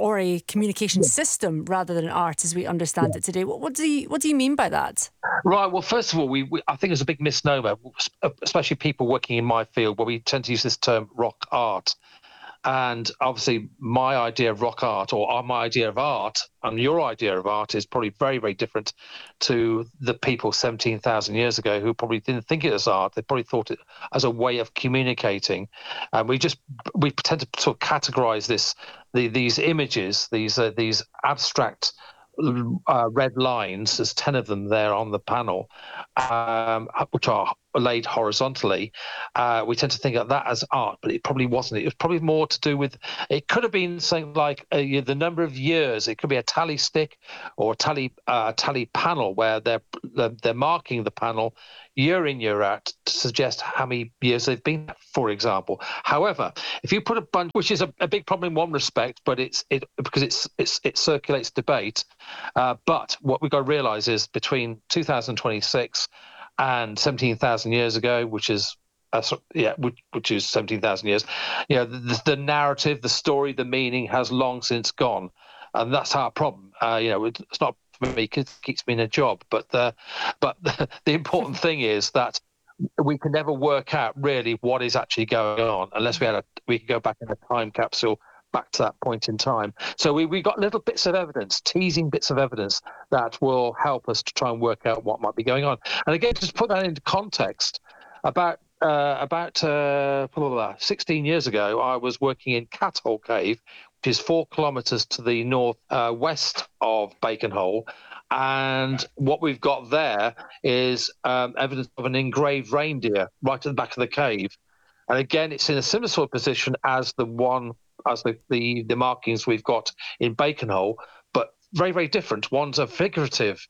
or a communication system rather than art as we understand it today. What do you mean by that? Right. Well, first of all, I think it's a big misnomer, especially people working in my field, where we tend to use this term rock art. And obviously, my idea of rock art, or my idea of art, and your idea of art is probably very, very different to the people 17,000 years ago who probably didn't think it as art. They probably thought it as a way of communicating. And we tend to sort of categorize these images, these abstract red lines. There's 10 of them there on the panel, which are laid horizontally. We tend to think of that as art, but it probably wasn't. It was probably more to do with, it could have been something like the number of years. It could be a tally stick or a tally panel where they're marking the panel year in, year out to suggest how many years they've been, for example. However, if you put a bunch, which is a big problem in one respect, but because it circulates debate. But what we've got to realize is between 2026 and 17,000 years ago, which is 17,000 years, the narrative, the story, the meaning has long since gone, and that's our problem. It's not for me, it keeps me in a job, but the important thing is that we can never work out really what is actually going on unless we can go back in a time capsule back to that point in time. So we got little bits of evidence, teasing bits of evidence that will help us to try and work out what might be going on. And again, just put that into context, about 16 years ago, I was working in Cathole Cave, which is 4 kilometres to the north west of Baconhole. And what we've got there is evidence of an engraved reindeer right at the back of the cave. And again, it's in a similar sort of position as the markings we've got in Baconhole, but very, very different. One's a figurative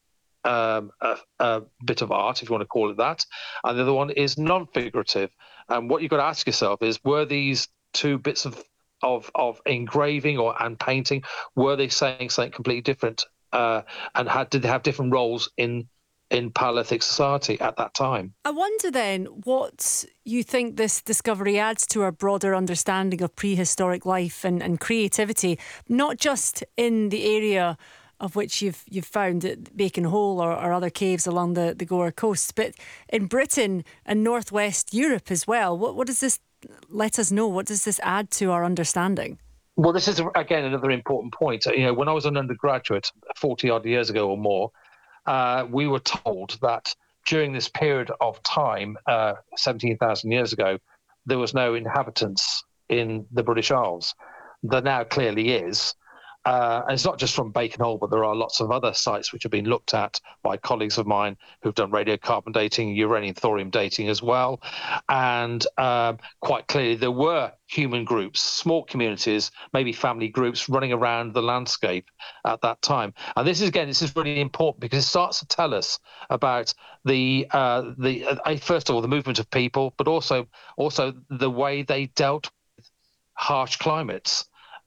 a bit of art, if you want to call it that, and the other one is non-figurative. And what you've got to ask yourself is, were these two bits of engraving and painting, were they saying something completely different, and did they have different roles in Paleolithic society at that time? I wonder then what you think this discovery adds to our broader understanding of prehistoric life and creativity, not just in the area of which you've found at Baconhole or other caves along the Gower coast, but in Britain and northwest Europe as well. What does this let us know? What does this add to our understanding? Well, this is, again, another important point. When I was an undergraduate 40-odd years ago or more, we were told that during this period of time, 17,000 years ago, there was no inhabitants in the British Isles. There now clearly is. And it's not just from Baconhole, but there are lots of other sites which have been looked at by colleagues of mine who've done radiocarbon dating, uranium thorium dating as well. And quite clearly there were human groups, small communities, maybe family groups running around the landscape at that time. And this is really important because it starts to tell us about the first of all, the movement of people, but also the way they dealt with harsh climates.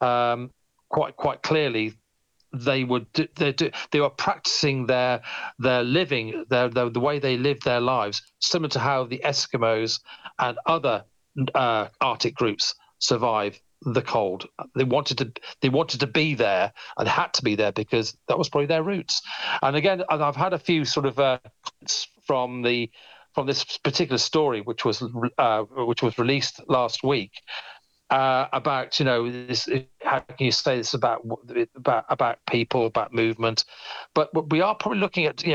Quite clearly, they were practicing their living, the way they lived their lives, similar to how the Eskimos and other Arctic groups survive the cold. They wanted to be there and had to be there because that was probably their roots. And again, I've had a few sort of from this particular story, which was released last week. About this, how can you say this about people, about movement? But we are probably looking at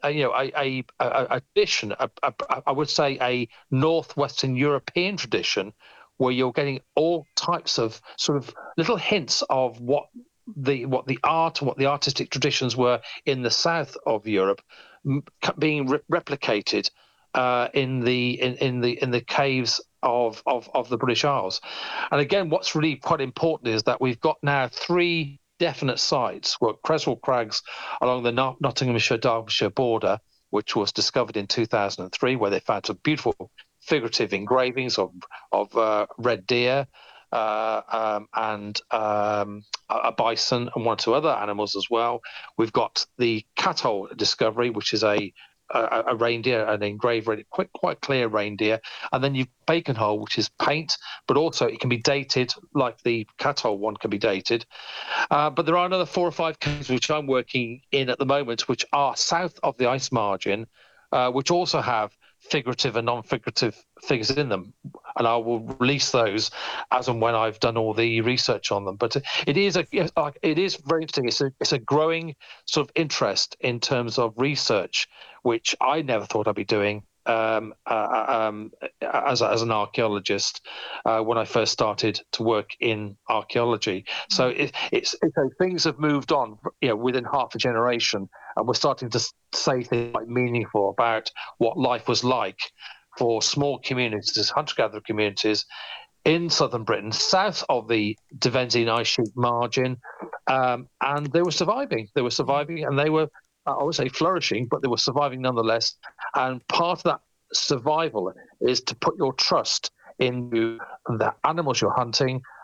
a tradition, I would say a northwestern European tradition, where you're getting all types of sort of little hints of what the art and what the artistic traditions were in the south of Europe being replicated in the caves of the British Isles. And again, what's really quite important is that we've got now 3 definite sites. Creswell Crags along the Nottinghamshire-Derbyshire border, which was discovered in 2003, where they found some beautiful figurative engravings of red deer and a bison and 1 or 2 other animals as well. We've got the Cathole discovery, which is a a reindeer, an engraved, quite clear reindeer. And then you've bacon hole, which is paint, but also it can be dated like the cat hole one can be dated. But there are another 4 or 5 caves which I'm working in at the moment, which are south of the ice margin, which also have figurative and non-figurative figures in them, and I will release those as and when I've done all the research on them. But it is very interesting. It's a growing sort of interest in terms of research, which I never thought I'd be doing as an archaeologist when I first started to work in archaeology. So things have moved on, within half a generation, and we're starting to say things like meaningful about what life was like for small communities, hunter-gatherer communities in southern Britain, south of the Devonsian ice sheet margin, and they were surviving. And they were, I would say, flourishing, but they were surviving nonetheless. And part of that survival is to put your trust into the animals you're hunting